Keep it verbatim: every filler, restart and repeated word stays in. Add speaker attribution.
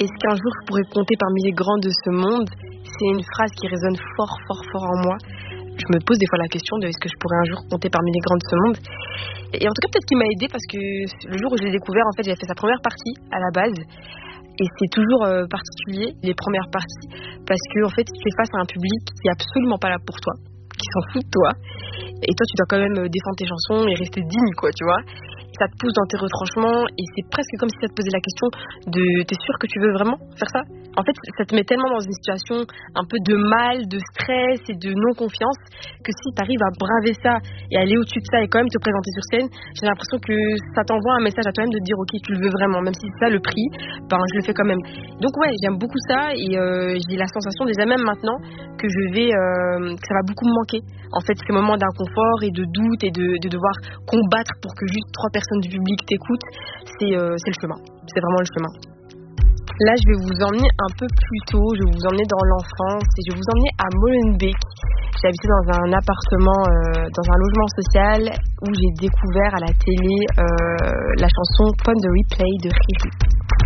Speaker 1: Est-ce qu'un jour je pourrais compter parmi les grands de ce monde? C'est une phrase qui résonne fort, fort, fort en moi. Je me pose des fois la question de est-ce que je pourrais un jour compter parmi les grands de ce monde? Et en tout cas, peut-être qu'il m'a aidé parce que le jour où je l'ai découvert, en fait, j'avais fait sa première partie à la base. Et c'est toujours euh, particulier, les premières parties, parce que en fait, tu fais face à un public qui est absolument pas là pour toi, qui s'en fout de toi. Et toi, tu dois quand même défendre tes chansons et rester digne, quoi, tu vois. Ça te pousse dans tes retranchements et c'est presque comme si ça te posait la question de t'es sûr que tu veux vraiment faire ça? En fait, ça te met tellement dans une situation un peu de mal, de stress et de non-confiance que si tu arrives à braver ça et aller au-dessus de ça et quand même te présenter sur scène, j'ai l'impression que ça t'envoie un message à toi-même de te dire ok, tu le veux vraiment, même si c'est ça le prix, ben je le fais quand même. Donc ouais, j'aime beaucoup ça et euh, j'ai la sensation déjà même maintenant que je vais, euh, que ça va beaucoup me manquer. En fait, ces moments d'inconfort et de doute et de, de devoir combattre pour que juste trois personnes du public t'écoutent, c'est, euh, c'est le chemin. C'est vraiment le chemin. Là, je vais vous emmener un peu plus tôt, je vais vous emmener dans l'enfance et je vais vous emmener à Molenbeek. J'ai habité dans un appartement, euh, dans un logement social où j'ai découvert à la télé euh, la chanson Pon de Replay de Riri.